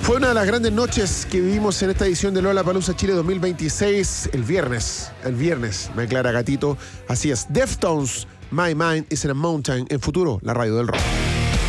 Fue una de las grandes noches que vivimos en esta edición de Lollapalooza Chile 2026. El viernes, me aclara Gatito. Así es, Deftones, My Mind is in a Mountain, en Futuro, la radio del rock.